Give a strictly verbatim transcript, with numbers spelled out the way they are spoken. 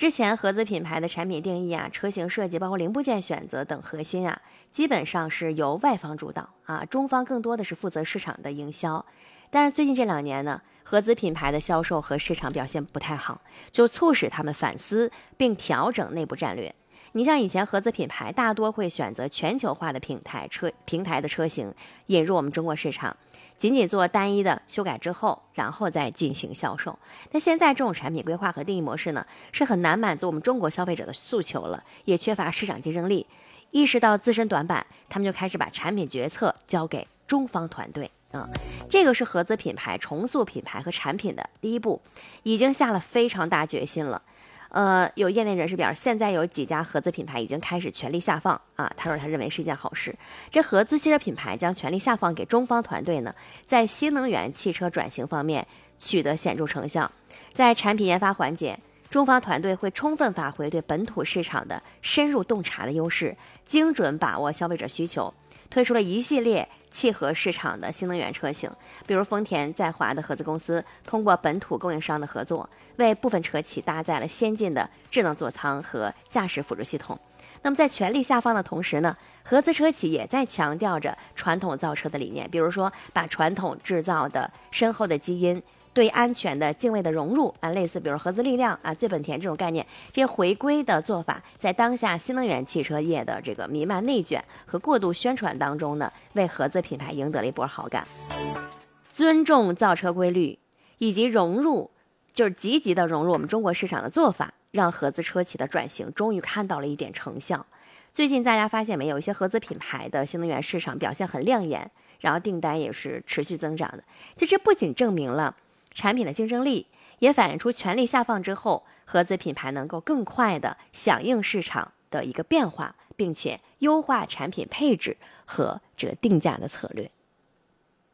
之前合资品牌的产品定义啊、车型设计，包括零部件选择等核心啊，基本上是由外方主导啊，中方更多的是负责市场的营销。但是最近这两年呢，合资品牌的销售和市场表现不太好，就促使他们反思并调整内部战略。你像以前合资品牌大多会选择全球化的平台车平台的车型引入我们中国市场，仅仅做单一的修改之后，然后再进行销售。但现在这种产品规划和定义模式呢，是很难满足我们中国消费者的诉求了，也缺乏市场竞争力。意识到自身短板，他们就开始把产品决策交给中方团队啊、嗯，这个是合资品牌重塑品牌和产品的第一步，已经下了非常大决心了。呃，有业内人士表示，现在有几家合资品牌已经开始全力下放啊。他说，他认为是一件好事。这合资汽车品牌将全力下放给中方团队呢，在新能源汽车转型方面取得显著成效。在产品研发环节，中方团队会充分发挥对本土市场的深入洞察的优势，精准把握消费者需求，推出了一系列契合市场的新能源车型，比如丰田在华的合资公司通过本土供应商的合作，为部分车企搭载了先进的智能座舱和驾驶辅助系统。那么在全力下放的同时呢，合资车企也在强调着传统造车的理念，比如说把传统制造的深厚的基因、对安全的敬畏的融入啊，类似比如合资力量啊、最本田这种概念，这些回归的做法，在当下新能源汽车业的这个弥漫内卷和过度宣传当中呢，为合资品牌赢得了一波好感。尊重造车规律以及融入，就是积极的融入我们中国市场的做法，让合资车企的转型终于看到了一点成效。最近大家发现没有，一些合资品牌的新能源市场表现很亮眼，然后订单也是持续增长的。就这不仅证明了产品的竞争力，也反映出全力下放之后，合资品牌能够更快的响应市场的一个变化，并且优化产品配置和这个定价的策略。